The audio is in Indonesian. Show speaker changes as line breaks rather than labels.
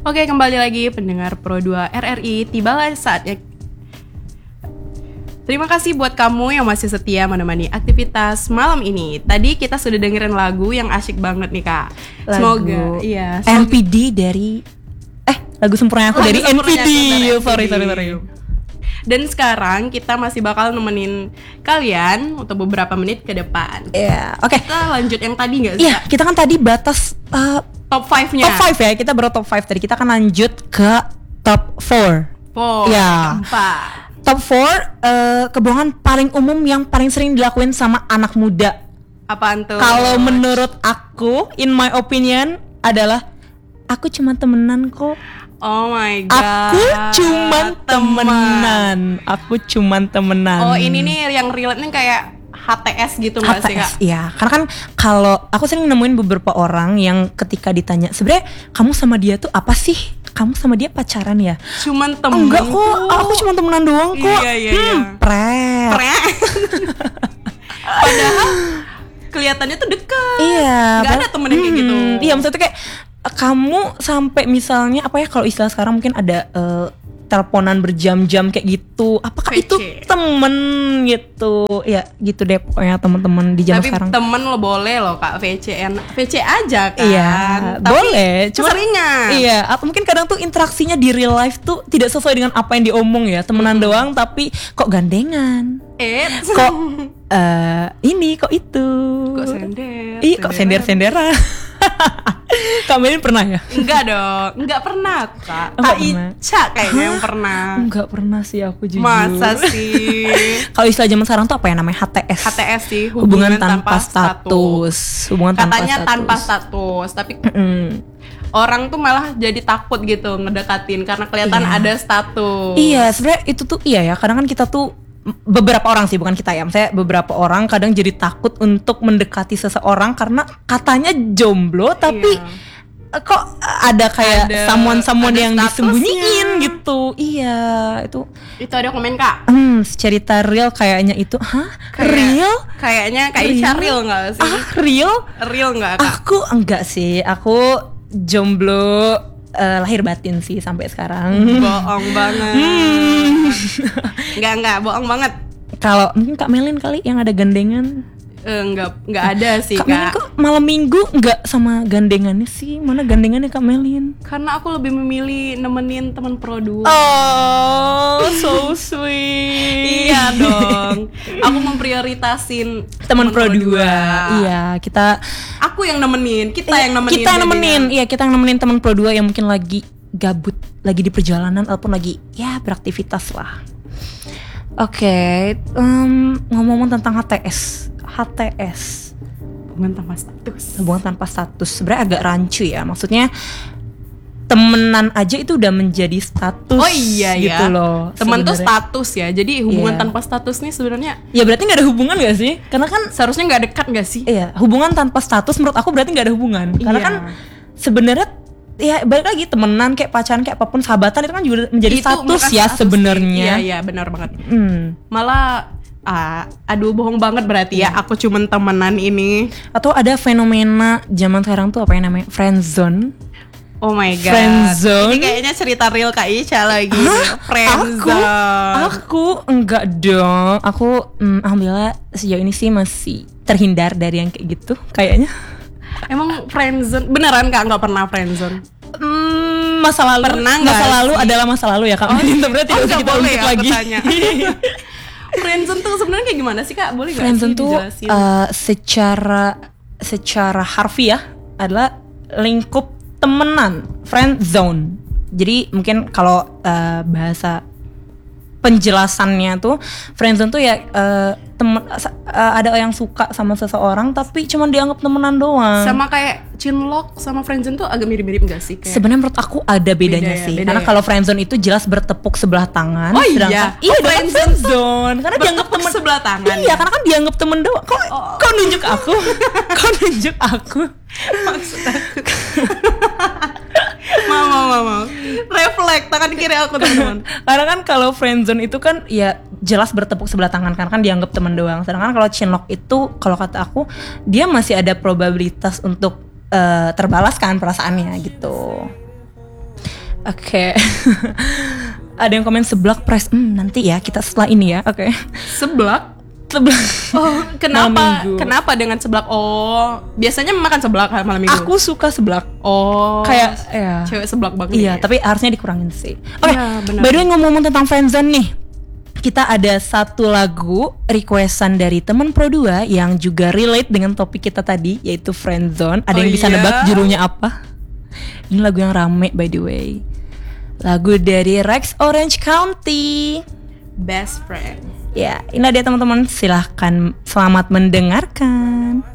Oke, kembali lagi pendengar Pro 2 RRI. Tibalah saatnya. Terima kasih buat kamu yang masih setia menemani aktivitas malam ini. Tadi kita sudah dengerin lagu yang asyik banget nih, Kak. Semoga
NPD dari lagu sempurna aku dari NPD. Sorry.
Dan sekarang kita masih bakal nemenin kalian untuk beberapa menit ke depan.
Oke.
Kita lanjut yang tadi nggak sih?
Iya, kita kan tadi batas
top 5-nya.
Top 5 ya, kita baru top 5 tadi. Kita akan lanjut ke top 4. Ya. Top 4 kebohongan paling umum yang paling sering dilakuin sama anak muda.
Apaan tuh?
Kalau menurut aku, in my opinion adalah aku cuma temenan kok.
Oh my god.
Aku cuman temenan.
Oh, ini nih yang relate nih kayak HTS gitu nggak sih, Kak?
Iya, karena kan kalau aku sering nemuin beberapa orang yang ketika ditanya, sebenarnya kamu sama dia tuh apa sih? Kamu sama dia pacaran ya?
Cuman temen.
Enggak kok, aku cuma temenan doang kok.
Iya.
Pret.
Padahal kelihatannya tuh deket.
Iya.
Gak ada temen yang kayak gitu.
Iya, maksudnya kayak kamu sampai misalnya apa ya, kalau istilah sekarang mungkin ada teleponan berjam-jam kayak gitu. Apakah
VC.
itu temen gitu? Ya gitu deh pokoknya teman-teman di zaman sekarang.
Tapi temen lo boleh loh, Kak, VC aja kan.
Iya,
tapi
boleh. Cuma
seringan.
Iya, atau mungkin kadang tuh interaksinya di real life tuh tidak sesuai dengan apa yang diomong ya. Temenan doang tapi kok gandengan. Kok ini kok itu.
Kok sender.
Kok sender-senderan. Kak Melin pernah ya?
Enggak dong, enggak pernah, Kak. Kak Ica kayaknya yang pernah.
Enggak pernah sih aku jujur.
Masa sih?
Kalau istilah zaman sekarang tuh apa ya namanya?
HTS sih,
hubungan tanpa status.
Katanya tanpa status, tapi orang tuh malah jadi takut gitu ngedekatin karena kelihatan ada status.
Iya, sebenarnya itu tuh iya ya. Kadang kan kita tuh beberapa orang sih, bukan kita ya. Maksudnya beberapa orang kadang jadi takut untuk mendekati seseorang karena katanya jomblo tapi kok ada kayak someone yang disembunyiin gitu. Iya, itu
ada komen, Kak.
Cerita real kayaknya itu. Real?
Kayaknya Kak Ica real enggak sih?
Real?
Real enggak, Kak?
Aku enggak sih. Aku jomblo lahir batin sih sampai sekarang.
Bohong banget. Enggak, bohong banget.
Kalau mungkin Kak Melin kali yang ada gandengan.
Enggak ada sih,
Kak Melin kok malam minggu enggak sama gandengannya sih? Mana gandengannya Kak Melin?
Karena aku lebih memilih nemenin teman Pro 2.
Oh, so sweet.
Iya dong. Aku memprioritasin
teman Pro 2. Iya,
aku yang nemenin, kita yang nemenin.
Kita yang nemenin teman Pro 2 yang mungkin lagi gabut, lagi di perjalanan ataupun lagi beraktivitas lah. Oke, ngomong-ngomong tentang HTS, hubungan tanpa status sebenarnya agak rancu ya, maksudnya temenan aja itu udah menjadi status.
Oh iya
gitu loh.
Temen tuh status ya, jadi hubungan tanpa status nih sebenarnya
ya berarti nggak ada hubungan nggak sih? Karena kan
seharusnya nggak dekat nggak sih?
Iya, hubungan tanpa status menurut aku berarti nggak ada hubungan. Karena kan sebenarnya ya balik lagi, temenan kayak pacaran kayak apapun, sahabatan itu kan juga menjadi status ya sebenarnya.
Iya benar banget. Malah bohong banget berarti ya aku cuman temenan ini.
Atau ada fenomena zaman sekarang tuh apa yang namanya friendzone.
Oh my god.
Friendzone.
Ini kayaknya cerita real Kak Ica lagi. Friendzone.
Aku enggak dong. Aku alhamdulillah sejauh ini sih masih terhindar dari yang kayak gitu kayaknya.
Emang friendzone beneran Kak, nggak pernah friendzone?
Masa lalu.
Pernah nggak?
Masa lalu adalah masa lalu ya Kak. Berarti harus kita ungkit lagi.
Friendzone tuh sebenarnya kayak gimana sih Kak? Boleh nggak
friendzone
sih dijelasin?
Secara harfiah adalah lingkup temenan, friend zone. Jadi mungkin kalau bahasa penjelasannya tuh friendzone tuh ya ada yang suka sama seseorang tapi cuma dianggap temenan doang.
Sama kayak cinlok sama friendzone tuh agak mirip-mirip enggak sih?
Sebenarnya menurut aku ada bedanya sih. Karena kalau friendzone itu jelas bertepuk sebelah tangan.
Oh iya.
Iya, friendzone karena dianggap temen
sebelah tangan.
Iya, karena kan dianggap temen doang. Kok nunjuk aku? Kok nunjuk aku?
Maksud aku. Mau. Refleks tangan kiri aku, teman-teman.
Karena kan kalau friendzone itu kan ya jelas bertepuk sebelah tangan karena kan dianggap teman doang. Sedangkan kalau chinlock itu kalau kata aku dia masih ada probabilitas untuk terbalaskan perasaannya gitu. Oke. Ada yang komen seblak press. Nanti ya kita setelah ini ya. Oke.
Seblak?
Seblak.
Oh,
Malam
kenapa?
minggu.
Kenapa dengan seblak? Oh, biasanya makan seblak malam minggu.
Aku suka seblak.
Oh,
Kayak ya.
cewek seblak banget.
Iya,
ya.
tapi harusnya dikurangin sih. Oke.
Iya, benar.
By the way, ngomong-ngomong tentang friendzone nih. Kita ada satu lagu requestan dari teman Pro 2 yang juga relate dengan topik kita tadi, yaitu friendzone. Ada
Oh,
yang bisa
iya?
nebak judulnya apa? Ini lagu yang rame by the way. Lagu dari Rex Orange County.
Best friend.
Ya, inilah dia teman-teman. Silahkan selamat mendengarkan.